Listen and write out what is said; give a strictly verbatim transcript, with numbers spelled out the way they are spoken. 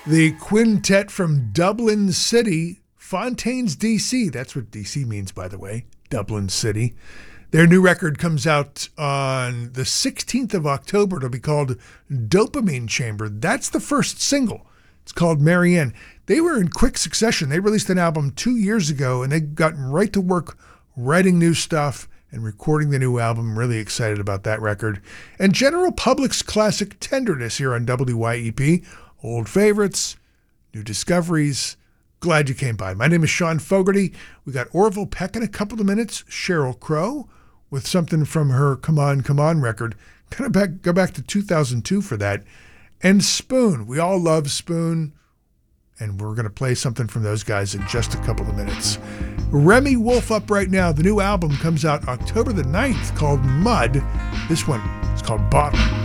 The quintet from Dublin City, Fontaines, D C. That's what D C means, by the way, Dublin City. Their new record comes out on the sixteenth of October. It'll be called Dopamine Chamber. That's the first single. It's called Marianne. They were in quick succession. They released an album two years ago, and they've gotten right to work writing new stuff and recording the new album. Really excited about that record. And General Public's classic Tenderness here on W Y E P. Old favorites, new discoveries. Glad you came by. My name is Sean Fogarty. We got Orville Peck in a couple of minutes. Sheryl Crow with something from her Come On, Come On record. Kind of back, go back to two thousand two for that. And Spoon. We all love Spoon. And we're going to play something from those guys in just a couple of minutes. Remy Wolf up right now. The new album comes out October the ninth called Mud. This one is called Bottle.